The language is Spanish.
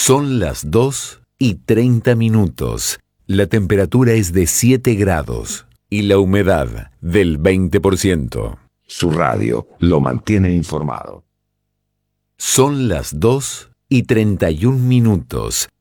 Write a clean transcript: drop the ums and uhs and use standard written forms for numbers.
Son las 2:30. La temperatura es de 7 grados y la humedad del 20%. Su radio lo mantiene informado. Son las 2:31.